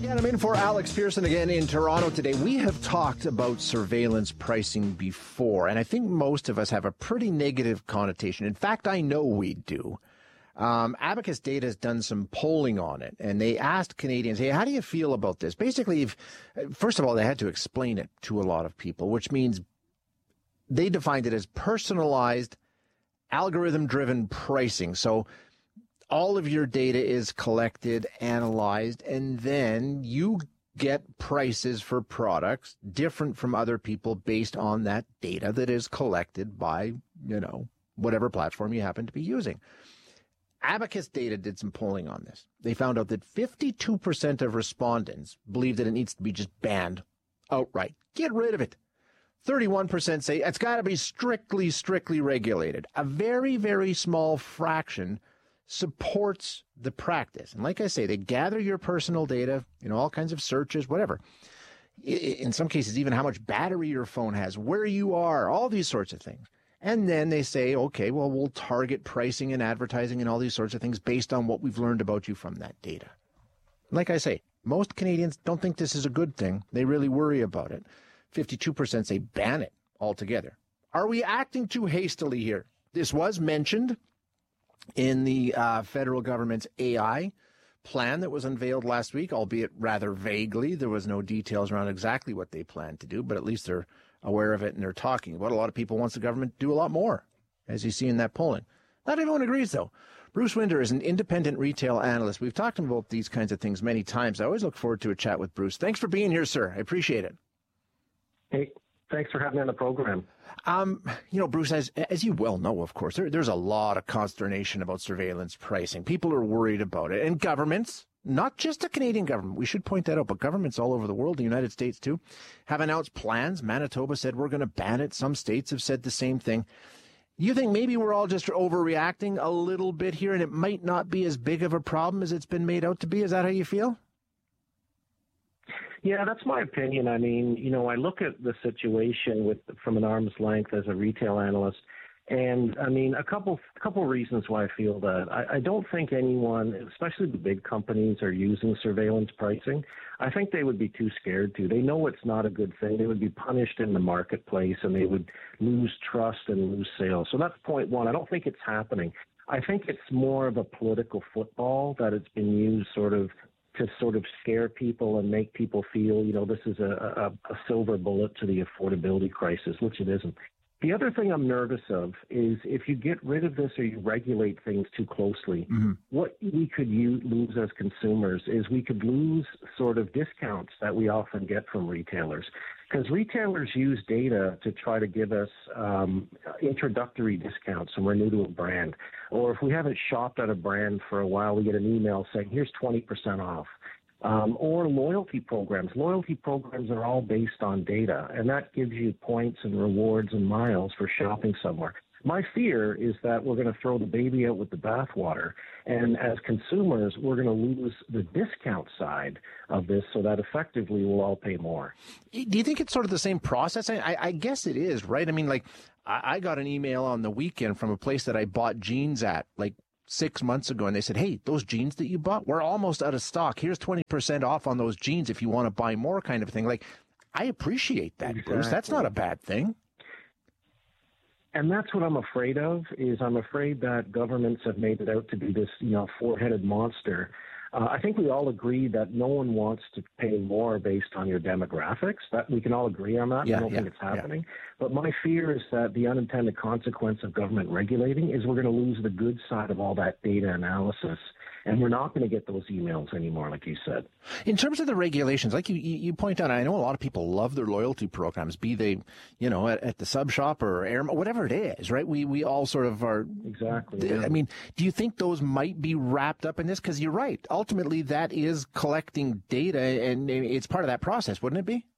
Yeah, I'm in for Alex Pearson again in Toronto today. We have talked about surveillance pricing before, and I think most of us have a pretty negative connotation. In fact, I know we do. Abacus Data has done some polling on it, and they asked Canadians, hey, how do you feel about this? Basically, first of all, they had to explain it to a lot of people, which means they defined it as personalized, algorithm-driven pricing. So all of your data is collected, analyzed, and then you get prices for products different from other people based on that data that is collected by, whatever platform you happen to be using. Abacus Data did some polling on this. They found out that 52% of respondents believe that it needs to be just banned outright. Get rid of it. 31% say it's got to be strictly regulated. A very, very small fraction supports the practice. And like I say, they gather your personal data, all kinds of searches, whatever. In some cases, even how much battery your phone has, where you are, all these sorts of things. And then they say, okay, well, we'll target pricing and advertising and all these sorts of things based on what we've learned about you from that data. Like I say, most Canadians don't think this is a good thing. They really worry about it. 52% say ban it altogether. Are we acting too hastily here? This was mentioned in the federal government's AI plan that was unveiled last week, albeit rather vaguely. There was no details around exactly what they plan to do, but at least they're aware of it and they're talking about it. A lot of people want the government to do a lot more, as you see in that polling. Not everyone agrees, though. Bruce Winder is an independent retail analyst. We've talked about these kinds of things many times. I always look forward to a chat with Bruce. Thanks for being here, sir. I appreciate it. Hey, thanks for having me on the program. Bruce, as you well know, of course, there's a lot of consternation about surveillance pricing. People are worried about it. And governments, not just the Canadian government, we should point that out, but governments all over the world, the United States too, have announced plans. Manitoba said we're going to ban it. Some states have said the same thing. You think maybe we're all just overreacting a little bit here and it might not be as big of a problem as it's been made out to be? Is that how you feel? Yeah, that's my opinion. I mean, I look at the situation from an arm's length as a retail analyst, and I mean, a couple reasons why I feel that. I don't think anyone, especially the big companies, are using surveillance pricing. I think they would be too scared to. They know it's not a good thing. They would be punished in the marketplace, and they would lose trust and lose sales. So that's point one. I don't think it's happening. I think it's more of a political football that it's been used to scare people and make people feel, this is a silver bullet to the affordability crisis, which it isn't. The other thing I'm nervous of is if you get rid of this or you regulate things too closely, what we could lose as consumers is we could lose sort of discounts that we often get from retailers. Because retailers use data to try to give us introductory discounts when we're new to a brand. Or if we haven't shopped at a brand for a while, we get an email saying, here's 20% off. Or loyalty programs. Loyalty programs are all based on data, and that gives you points and rewards and miles for shopping somewhere. My fear is that we're going to throw the baby out with the bathwater, and as consumers, we're going to lose the discount side of this so that effectively we'll all pay more. Do you think it's sort of the same process? I guess it is, right? I mean, I got an email on the weekend from a place that I bought jeans at, 6 months ago, and they said, hey, those jeans that you bought, we're almost out of stock. Here's 20% off on those jeans if you want to buy more, kind of thing. I appreciate that, exactly. Bruce. That's not a bad thing. And that's what I'm afraid of, is I'm afraid that governments have made it out to be this, four-headed monster. I think we all agree that no one wants to pay more based on your demographics. That we can all agree on that. I don't think it's happening. But my fear is that the unintended consequence of government regulating is we're going to lose the good side of all that data analysis. And we're not going to get those emails anymore, like you said. In terms of the regulations, like you point out, I know a lot of people love their loyalty programs, be they, at the sub shop or air, whatever it is, right? We all sort of are. Exactly. Yeah. I mean, do you think those might be wrapped up in this? Because you're right. Ultimately, that is collecting data, and it's part of that process, wouldn't it be?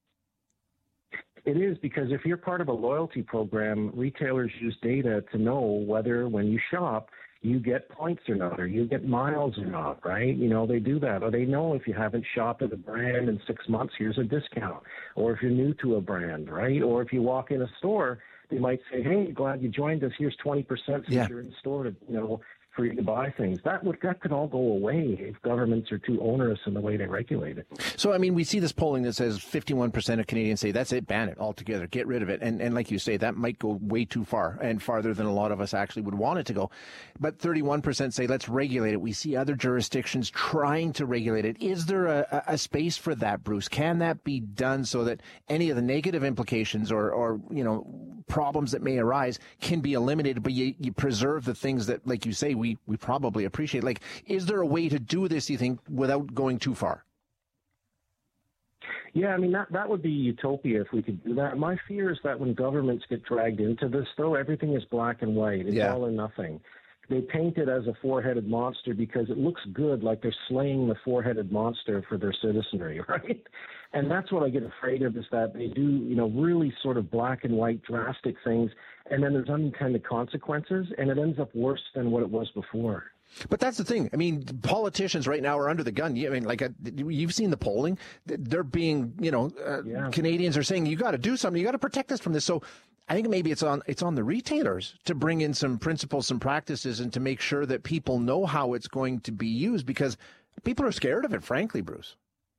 It is, because if you're part of a loyalty program, retailers use data to know whether when you shop, you get points or not, or you get miles or not, right? They do that. Or they know if you haven't shopped at a brand in 6 months, here's a discount. Or if you're new to a brand, right? Or if you walk in a store, they might say, hey, glad you joined us. Here's 20% since you're in the store to, for you to buy things. That could all go away if governments are too onerous in the way they regulate it. So, I mean, we see this polling that says 51% of Canadians say, that's it, ban it altogether, get rid of it. And like you say, that might go way too far and farther than a lot of us actually would want it to go. But 31% say, let's regulate it. We see other jurisdictions trying to regulate it. Is there a space for that, Bruce? Can that be done so that any of the negative implications or problems that may arise can be eliminated, but you preserve the things that, like you say, we probably appreciate? Like, is there a way to do this, you think, without going too far? Yeah, I mean, that would be utopia if we could do that. My fear is that when governments get dragged into this, though, everything is black and white. It's all or nothing. They paint it as a four-headed monster because it looks good, like they're slaying the four-headed monster for their citizenry, right? And that's what I get afraid of, is that they do, really sort of black and white drastic things, and then there's unintended consequences, and it ends up worse than what it was before. But that's the thing. I mean, politicians right now are under the gun. I mean, like, you've seen the polling. They're being, Canadians are saying, you got to do something. You got to protect us from this. So I think maybe it's on the retailers to bring in some principles, some practices, and to make sure that people know how it's going to be used, because people are scared of it, frankly, Bruce.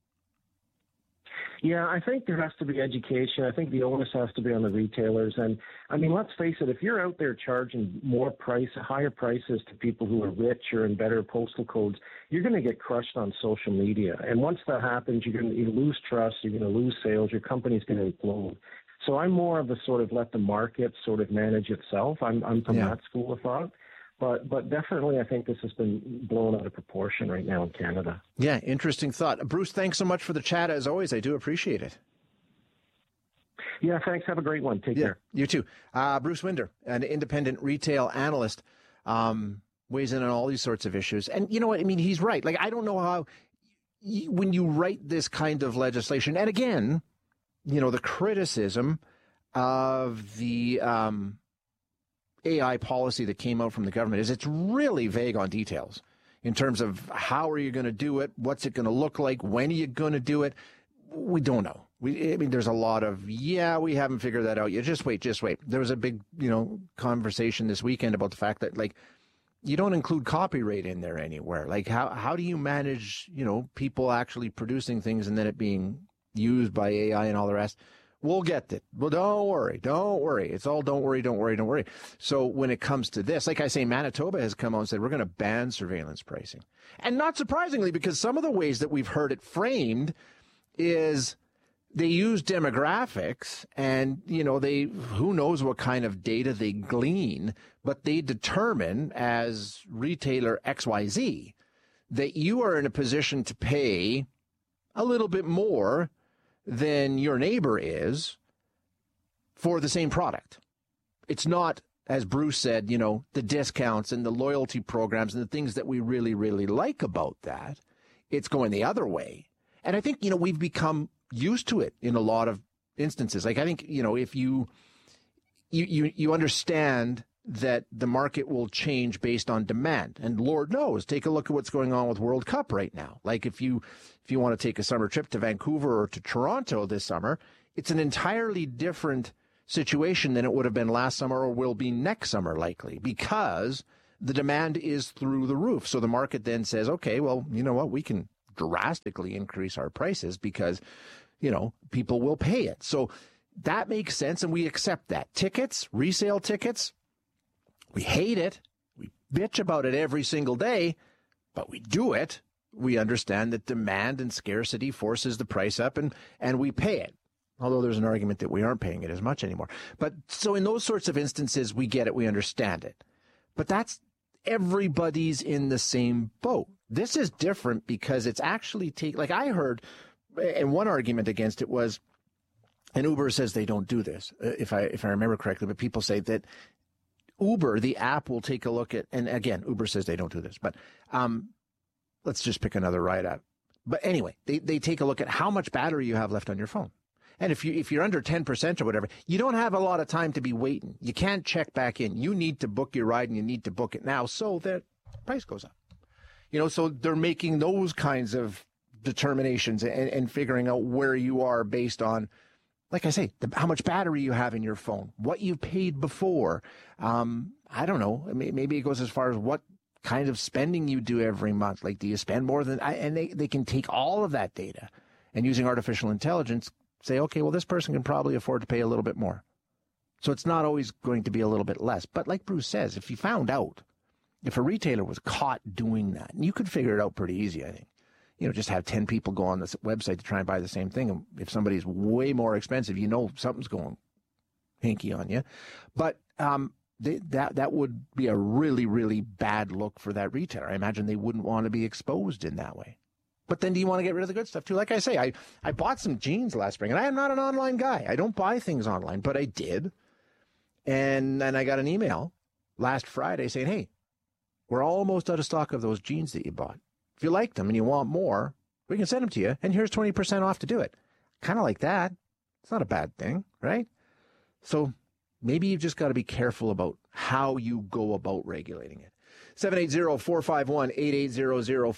Yeah, I think there has to be education. I think the onus has to be on the retailers. And, I mean, let's face it, if you're out there charging higher prices to people who are rich or in better postal codes, you're going to get crushed on social media. And once that happens, you're going to lose trust, you're going to lose sales, your company's going to implode. So I'm more of a sort of let the market sort of manage itself. I'm from that school of thought. But definitely, I think this has been blown out of proportion right now in Canada. Yeah, interesting thought. Bruce, thanks so much for the chat, as always. I do appreciate it. Yeah, thanks. Have a great one. Take care. You too. Bruce Winder, an independent retail analyst, weighs in on all these sorts of issues. And you know what? I mean, he's right. Like, I don't know how, when you write this kind of legislation, and again, the criticism of the AI policy that came out from the government is it's really vague on details in terms of how are you going to do it, what's it going to look like, when are you going to do it. We don't know. There's a lot of, we haven't figured that out yet. Just wait. There was a big, conversation this weekend about the fact that, like, you don't include copyright in there anywhere. Like, how do you manage, people actually producing things and then it being used by AI and all the rest? We'll get it. Well, don't worry. It's all don't worry. So when it comes to this, like I say, Manitoba has come out and said, we're going to ban surveillance pricing. And not surprisingly, because some of the ways that we've heard it framed is they use demographics and, who knows what kind of data they glean, but they determine as retailer XYZ that you are in a position to pay a little bit more than your neighbor is for the same product. It's not, as Bruce said, the discounts and the loyalty programs and the things that we really, really like about that. It's going the other way. And I think, we've become used to it in a lot of instances. Like, I think, if you understand that the market will change based on demand. And Lord knows, take a look at what's going on with World Cup right now. Like, if you want to take a summer trip to Vancouver or to Toronto this summer, it's an entirely different situation than it would have been last summer or will be next summer likely, because the demand is through the roof. So the market then says, okay, well, you know what, we can drastically increase our prices because, people will pay it. So that makes sense, and we accept that. Tickets, resale tickets, we hate it. We bitch about it every single day, but we do it. We understand that demand and scarcity forces the price up, and we pay it. Although there's an argument that we aren't paying it as much anymore. But so in those sorts of instances, we get it, we understand it. But that's everybody's in the same boat. This is different because it's actually like I heard, and one argument against it was, and Uber says they don't do this, if I remember correctly, but people say that Uber, the app, will take a look at, and again, Uber says they don't do this, but let's just pick another ride app. But anyway, they take a look at how much battery you have left on your phone. And if you're under 10% or whatever, you don't have a lot of time to be waiting. You can't check back in. You need to book your ride, and you need to book it now, so that price goes up. So they're making those kinds of determinations and figuring out where you are based on, like I say, how much battery you have in your phone, what you paid before. I don't know. Maybe it goes as far as what kind of spending you do every month. Like, do you spend more than, and they can take all of that data and using artificial intelligence say, okay, well, this person can probably afford to pay a little bit more. So it's not always going to be a little bit less. But like Bruce says, if you found out, if a retailer was caught doing that, and you could figure it out pretty easy, I think. Just have 10 people go on this website to try and buy the same thing. And if somebody's way more expensive, something's going hinky on you. But that would be a really, really bad look for that retailer. I imagine they wouldn't want to be exposed in that way. But then do you want to get rid of the good stuff too? Like I say, I bought some jeans last spring, and I am not an online guy. I don't buy things online, but I did. And I got an email last Friday saying, hey, we're almost out of stock of those jeans that you bought. If you like them and you want more, we can send them to you, and here's 20% off to do it. Kind of like that. It's not a bad thing, right? So maybe you've just got to be careful about how you go about regulating it. 780-451-8800,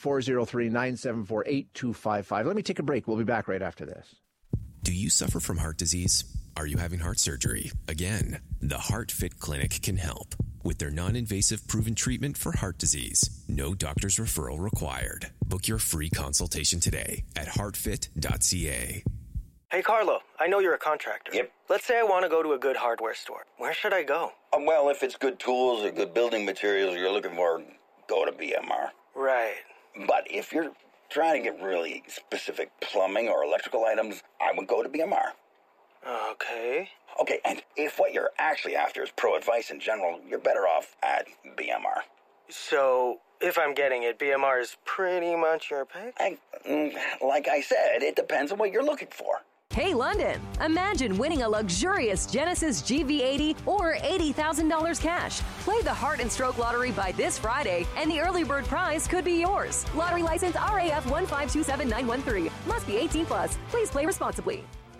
403-974-8255. Let me take a break. We'll be back right after this. Do you suffer from heart disease? Are you having heart surgery? Again, the HeartFit Clinic can help. With their non-invasive proven treatment for heart disease, no doctor's referral required. Book your free consultation today at heartfit.ca. Hey, Carlo, I know you're a contractor. Yep. Let's say I want to go to a good hardware store. Where should I go? Well, if it's good tools or good building materials you're looking for, go to BMR. Right. But if you're trying to get really specific plumbing or electrical items, I would go to BMR. Okay. Okay, and if what you're actually after is pro advice in general, you're better off at BMR. So, if I'm getting it, BMR is pretty much your pick? Like I said, it depends on what you're looking for. Hey, London, imagine winning a luxurious Genesis GV80 or $80,000 cash. Play the Heart and Stroke Lottery by this Friday, and the early bird prize could be yours. Lottery license RAF 1527913. Must be 18 plus. Please play responsibly.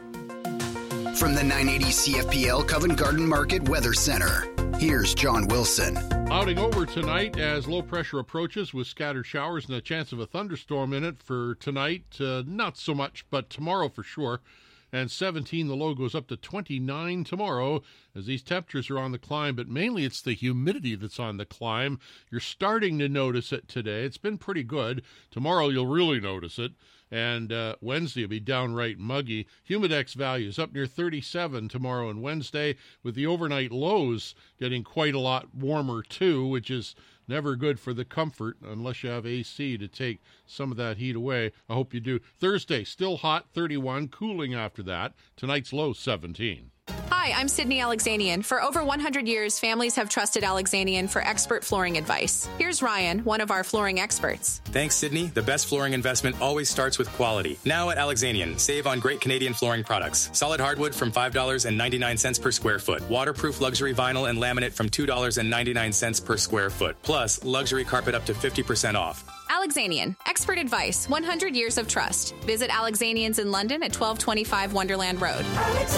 From the 980 CFPL Covent Garden Market Weather Center, here's John Wilson. Clouding over tonight as low pressure approaches with scattered showers and a chance of a thunderstorm in it for tonight. Not so much, but tomorrow for sure. And 17, the low goes up to 29 tomorrow as these temperatures are on the climb, but mainly it's the humidity that's on the climb. You're starting to notice it today. It's been pretty good. Tomorrow you'll really notice it. And Wednesday will be downright muggy. Humidex values up near 37 tomorrow and Wednesday, with the overnight lows getting quite a lot warmer too, which is never good for the comfort unless you have AC to take some of that heat away. I hope you do. Thursday, still hot, 31, cooling after that. Tonight's low, 17. Hi, I'm Sydney Alexanian. For over 100 years, families have trusted Alexanian for expert flooring advice. Here's Ryan, one of our flooring experts. Thanks, Sydney. The best flooring investment always starts with quality. Now at Alexanian, save on great Canadian flooring products. Solid hardwood from $5.99 per square foot. Waterproof luxury vinyl and laminate from $2.99 per square foot. Plus, luxury carpet up to 50% off. Alexanian, expert advice, 100 years of trust. Visit Alexanians in London at 1225 Wonderland Road.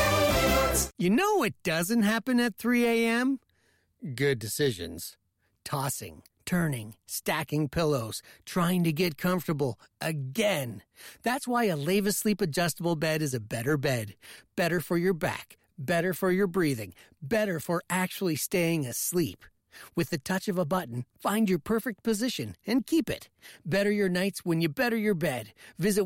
You know what doesn't happen at 3 a.m.? Good decisions. Tossing, turning, stacking pillows, trying to get comfortable again. That's why a Leva Sleep Adjustable Bed is a better bed. Better for your back, better for your breathing, better for actually staying asleep. With the touch of a button, find your perfect position and keep it. Better your nights when you better your bed. Visit